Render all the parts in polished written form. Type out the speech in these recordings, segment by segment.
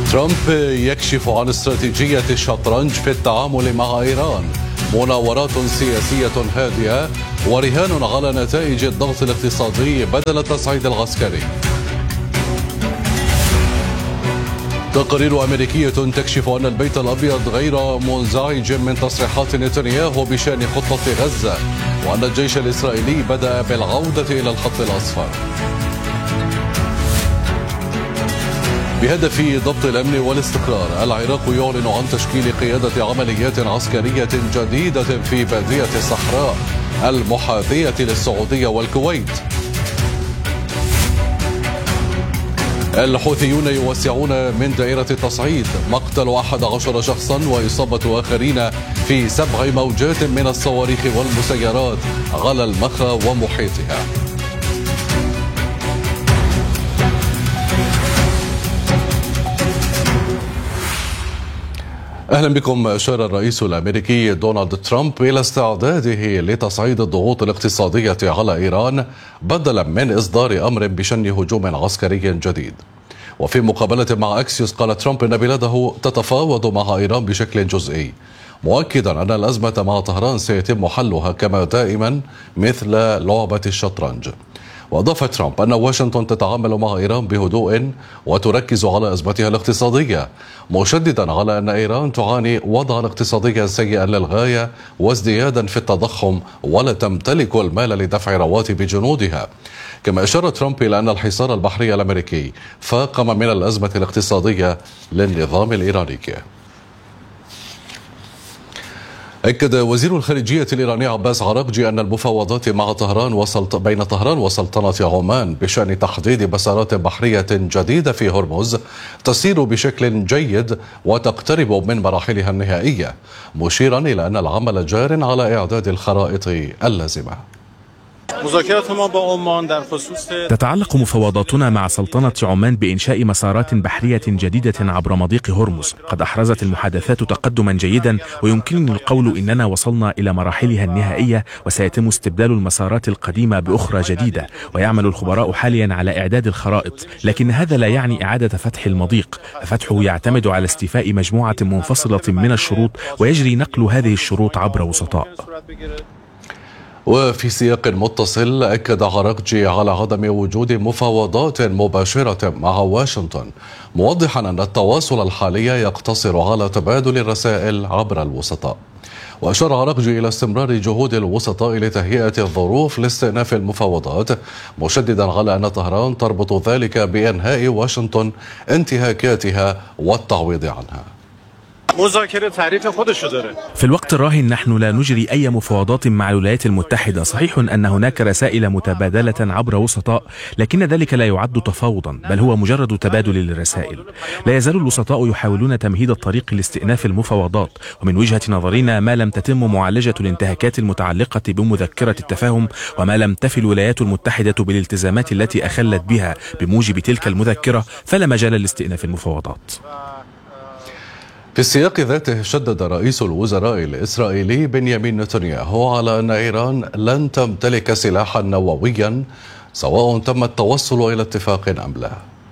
ترامب يكشف عن استراتيجية الشطرنج في التعامل مع إيران، مناورات سياسية هادئة ورهان على نتائج الضغط الاقتصادي بدل التصعيد العسكري. تقارير أمريكية تكشف أن البيت الأبيض غير منزعج من تصريحات نتنياهو بشأن خطة غزة، وأن الجيش الإسرائيلي بدأ بالعودة إلى الخط الأصفر بهدف ضبط الأمن والاستقرار. العراق يعلن عن تشكيل قيادة عمليات عسكرية جديدة في بادية الصحراء المحاذية للسعودية والكويت. الحوثيون يوسعون من دائرة التصعيد، مقتل 11 شخصا وإصابة آخرين في 7 موجات من الصواريخ والمسيرات على المخا ومحيطها. أهلا بكم. أشار الرئيس الأمريكي دونالد ترامب إلى استعداده لتصعيد الضغوط الاقتصادية على إيران بدلا من إصدار أمر بشن هجوم عسكري جديد. وفي مقابلة مع أكسيوس قال ترامب إن بلاده تتفاوض مع إيران بشكل جزئي، مؤكدا أن الأزمة مع طهران سيتم حلها كما دائما مثل لعبة الشطرنج. وأضاف ترامب أن واشنطن تتعامل مع إيران بهدوء وتركز على أزمتها الاقتصادية، مشددا على أن إيران تعاني وضعا اقتصاديا سيئا للغاية وازديادا في التضخم ولا تمتلك المال لدفع رواتب جنودها. كما أشار ترامب إلى أن الحصار البحري الأمريكي فاقم من الأزمة الاقتصادية للنظام الإيراني. أكد وزير الخارجية الإيراني عباس عراقجي أن المفاوضات مع بين طهران وسلطنة عمان بشأن تحديد مسارات بحرية جديدة في هرمز تسير بشكل جيد وتقترب من مراحلها النهائية، مشيرا إلى أن العمل جار على إعداد الخرائط اللازمة. تتعلق مفاوضاتنا مع سلطنة عمان بإنشاء مسارات بحرية جديدة عبر مضيق هرمز. قد أحرزت المحادثات تقدما جيدا، ويمكنني القول إننا وصلنا إلى مراحلها النهائية، وسيتم استبدال المسارات القديمة بأخرى جديدة، ويعمل الخبراء حاليا على إعداد الخرائط. لكن هذا لا يعني إعادة فتح المضيق، ففتحه يعتمد على استيفاء مجموعة منفصلة من الشروط، ويجري نقل هذه الشروط عبر وسطاء. وفي سياق متصل أكد عراقجي على عدم وجود مفاوضات مباشرة مع واشنطن، موضحا أن التواصل الحالي يقتصر على تبادل الرسائل عبر الوسطاء. وأشار عراقجي إلى استمرار جهود الوسطاء لتهيئة الظروف لاستئناف المفاوضات، مشددا على أن طهران تربط ذلك بإنهاء واشنطن انتهاكاتها والتعويض عنها. في الوقت الراهن نحن لا نجري أي مفاوضات مع الولايات المتحدة. صحيح أن هناك رسائل متبادلة عبر وسطاء، لكن ذلك لا يعد تفاوضا، بل هو مجرد تبادل للرسائل. لا يزال الوسطاء يحاولون تمهيد الطريق لاستئناف المفاوضات، ومن وجهة نظرنا ما لم تتم معالجة الانتهاكات المتعلقة بمذكرة التفاهم، وما لم تفي الولايات المتحدة بالالتزامات التي أخلت بها بموجب تلك المذكرة، فلا مجال لاستئناف المفاوضات. في السياق ذاته شدد رئيس الوزراء الإسرائيلي بنيامين نتنياهو على أن إيران لن تمتلك سلاحا نوويا سواء تم التوصل إلى اتفاق أم لا.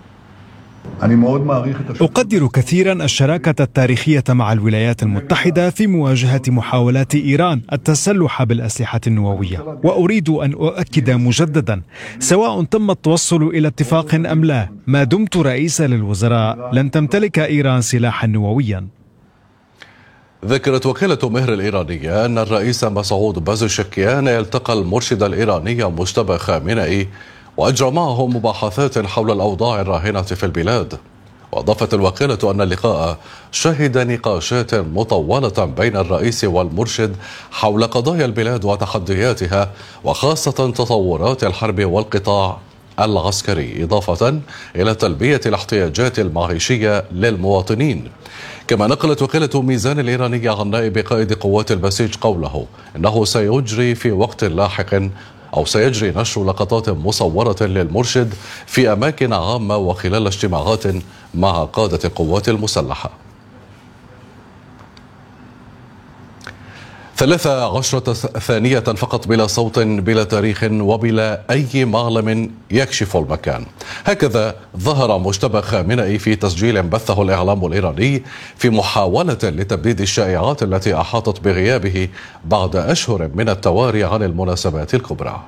أقدر كثيرا الشراكة التاريخية مع الولايات المتحدة في مواجهة محاولات إيران التسلح بالأسلحة النووية، وأريد أن أؤكد مجددا سواء تم التوصل إلى اتفاق أم لا، ما دمت رئيسا للوزراء لن تمتلك إيران سلاحا نوويا. ذكرت وكالة مهر الإيرانية أن الرئيس مسعود بازشكيان التقى المرشد الإيراني مجتبى خامنئي وأجرى معه مباحثات حول الأوضاع الراهنة في البلاد. وأضافت الوكالة أن اللقاء شهد نقاشات مطولة بين الرئيس والمرشد حول قضايا البلاد وتحدياتها، وخاصة تطورات الحرب والقطاع العسكري، إضافة إلى تلبية الاحتياجات المعيشية للمواطنين. كما نقلت وكالة ميزان الإيرانية عن نائب قائد قوات البسيج قوله إنه سيجري في وقت لاحق سيجري نشر لقطات مصورة للمرشد في أماكن عامة وخلال اجتماعات مع قادة القوات المسلحة. 13 ثانية فقط بلا صوت بلا تاريخ وبلا أي معلم يكشف المكان. هكذا ظهر مجتبى خامنئي في تسجيل بثه الإعلام الإيراني في محاولة لتبديد الشائعات التي أحاطت بغيابه بعد أشهر من التواري عن المناسبات الكبرى.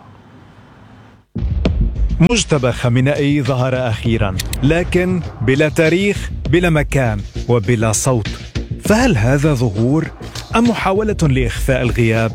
مجتبى خامنئي ظهر أخيرا، لكن بلا تاريخ، بلا مكان وبلا صوت. فهل هذا ظهور أم محاولة لإخفاء الغياب؟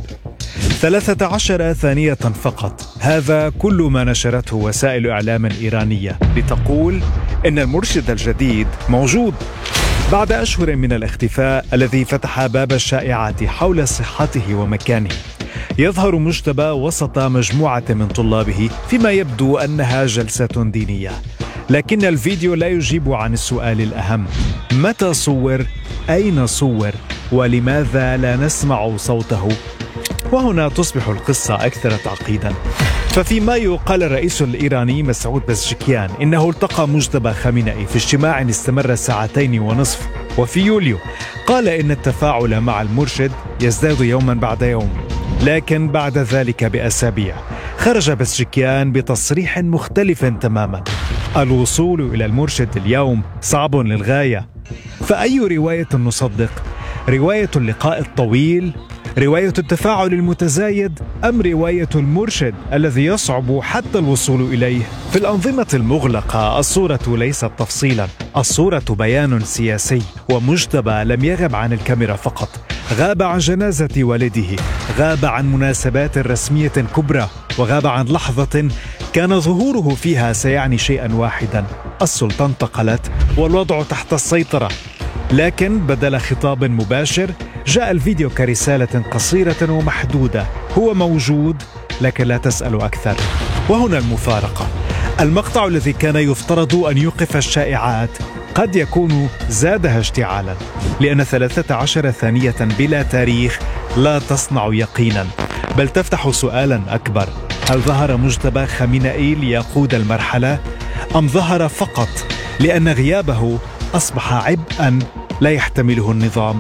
13 ثانية فقط، هذا كل ما نشرته وسائل إعلام إيرانية لتقول إن المرشد الجديد موجود بعد أشهر من الاختفاء الذي فتح باب الشائعات حول صحته ومكانه. يظهر مجتبى وسط مجموعة من طلابه فيما يبدو أنها جلسة دينية، لكن الفيديو لا يجيب عن السؤال الأهم: متى صور؟ أين صور؟ ولماذا لا نسمع صوته؟ وهنا تصبح القصة أكثر تعقيدا. ففي مايو قال الرئيس الإيراني مسعود بزشكيان إنه التقى مجتبى خامنئي في اجتماع استمر 2.5 ساعة، وفي يوليو قال إن التفاعل مع المرشد يزداد يوما بعد يوم. لكن بعد ذلك بأسابيع خرج بزشكيان بتصريح مختلف تماما: الوصول إلى المرشد اليوم صعب للغاية. فأي رواية نصدق؟ رواية اللقاء الطويل؟ رواية التفاعل المتزايد؟ أم رواية المرشد الذي يصعب حتى الوصول إليه؟ في الأنظمة المغلقة الصورة ليست تفصيلا، الصورة بيان سياسي. ومجتبى لم يغب عن الكاميرا فقط، غاب عن جنازة والده، غاب عن مناسبات رسمية كبرى، وغاب عن لحظة كان ظهوره فيها سيعني شيئا واحدا: السلطة انتقلت والوضع تحت السيطرة. لكن بدل خطاب مباشر جاء الفيديو كرسالة قصيرة ومحدودة: هو موجود لكن لا تسأل أكثر. وهنا المفارقة: المقطع الذي كان يفترض أن يوقف الشائعات قد يكون زادها اشتعالا، لأن 13 ثانية بلا تاريخ لا تصنع يقينا، بل تفتح سؤالا أكبر: هل ظهر مجتبى خامنئي ليقود المرحلة، أم ظهر فقط لأن غيابه أصبح عبئا لا يحتمله النظام؟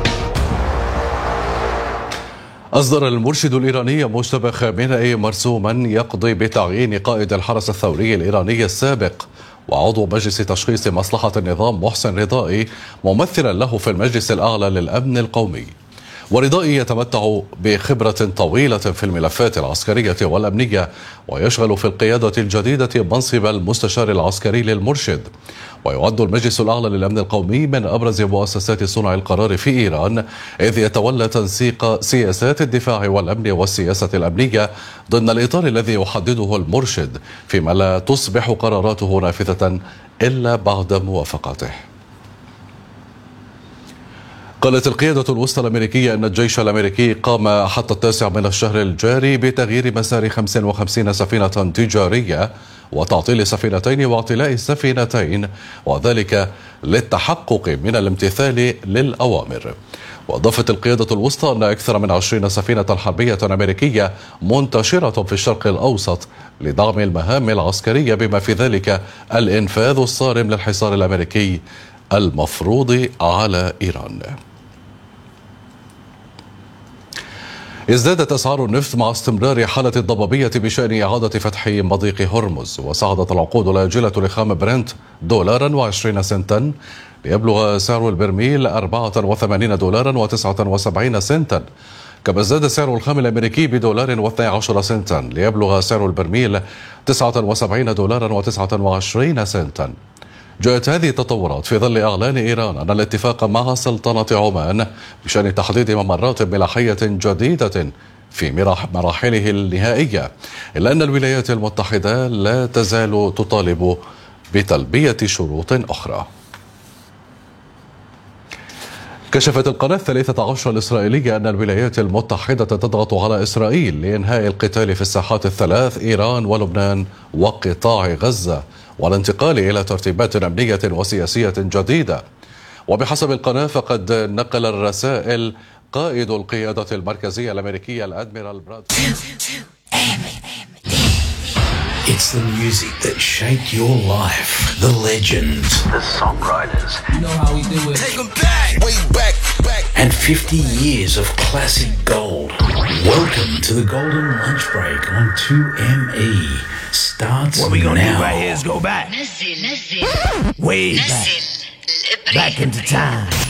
أصدر المرشد الإيراني مجتبى خامنئي مرسوما يقضي بتعيين قائد الحرس الثوري الإيراني السابق وعضو مجلس تشخيص مصلحة النظام محسن رضائي ممثلا له في المجلس الأعلى للأمن القومي. ورضائي يتمتع بخبرة طويلة في الملفات العسكرية والأمنية، ويشغل في القيادة الجديدة منصب المستشار العسكري للمرشد. ويعد المجلس الأعلى للأمن القومي من أبرز مؤسسات صنع القرار في إيران، إذ يتولى تنسيق سياسات الدفاع والأمن والسياسة الأمنية ضمن الإطار الذي يحدده المرشد، فيما لا تصبح قراراته نافذة إلا بعد موافقته. قالت القيادة الوسطى الأمريكية أن الجيش الأمريكي قام حتى 9 من الشهر الجاري بتغيير مسار 55 سفينة تجارية وتعطيل سفينتين واعتلاء سفينتين، وذلك للتحقق من الامتثال للأوامر. وأضافت القيادة الوسطى أن أكثر من 20 سفينة حربية أمريكية منتشرة في الشرق الأوسط لدعم المهام العسكرية، بما في ذلك الإنفاذ الصارم للحصار الأمريكي المفروض على إيران. ازدادت أسعار النفط مع استمرار حالة الضبابية بشأن إعادة فتح مضيق هرمز، وصعدت العقود الآجلة لخام برنت $2.20 ليبلغ سعر البرميل $84.79، كما ازداد سعر الخام الأمريكي $1.12 ليبلغ سعر البرميل $79.29. جاءت هذه التطورات في ظل إعلان إيران أن الاتفاق مع سلطنة عمان بشأن تحديد ممرات ملاحية جديدة في مراحله النهائية، إلا أن الولايات المتحدة لا تزال تطالب بتلبية شروط أخرى. كشفت القناة 13 الإسرائيلية أن الولايات المتحدة تضغط على إسرائيل لإنهاء القتال في الساحات الثلاث: إيران ولبنان وقطاع غزة، والانتقال إلى ترتيبات أمنية وسياسية جديدة. وبحسب القناة فقد نقل الرسائل قائد القيادة المركزية الأمريكية الأدميرال براد It's the music that shaped your life. The legends. The songwriters. You know how we do it. Take them back. Way back. And 50 years of classic gold. Welcome to the Golden Lunch Break on 2ME. Starts now. What we gonna do right here is go back. Way back. Back into time.